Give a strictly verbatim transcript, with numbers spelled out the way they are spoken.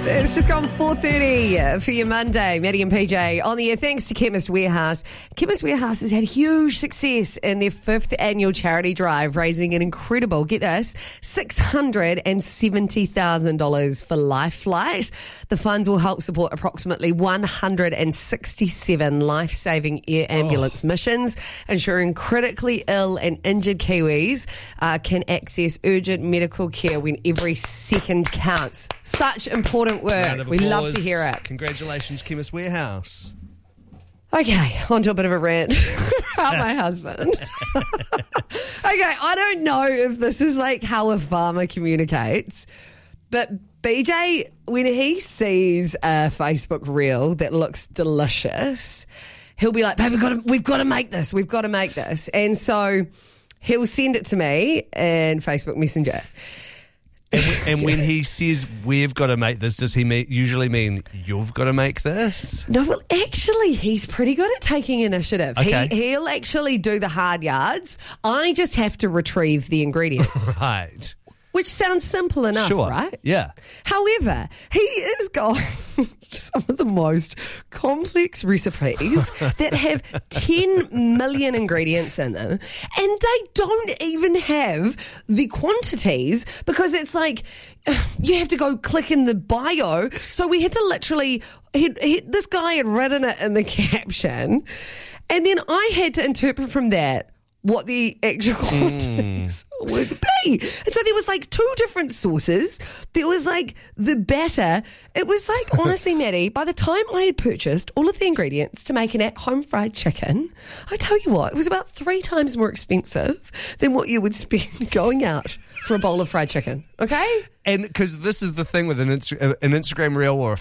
It's just gone four thirty for your Monday. Maddie and P J on the air. Thanks to Chemist Warehouse. Chemist Warehouse has had huge success in their fifth annual charity drive, raising an incredible, get this, six hundred seventy thousand dollars for Life Flight. The funds will help support approximately one hundred sixty-seven life-saving air ambulance oh. missions, ensuring critically ill and injured Kiwis uh, can access urgent medical care when every second counts. Such important work. We love to hear it. Congratulations, Chemist Warehouse. Okay, on to a bit of a rant about my husband. Okay, I don't know if this is like how a farmer communicates, but B J, when he sees a Facebook reel that looks delicious, he'll be like, babe, we've got to, we've got to make this. We've got to make this. And so he'll send it to me in Facebook Messenger. And, w- and when he says we've got to make this, does he me- usually mean you've got to make this? No, well, actually, he's pretty good at taking initiative. Okay. He, he'll actually do the hard yards. I just have to retrieve the ingredients. Right. Which sounds simple enough, Sure. right? Yeah. However, he is going some of the most complex recipes that have ten million ingredients in them, and they don't even have the quantities because it's like you have to go click in the bio. So we had to literally, he, he, this guy had written it in the caption, and then I had to interpret from that what the actual quantities mm. would be. And so there was like two different sources. There was like the batter. It was like, honestly, Maddie, by the time I had purchased all of the ingredients to make an at-home fried chicken, I tell you what, it was about three times more expensive than what you would spend going out for a bowl of fried chicken. Okay? And because this is the thing with an, Insta- an Instagram reel or a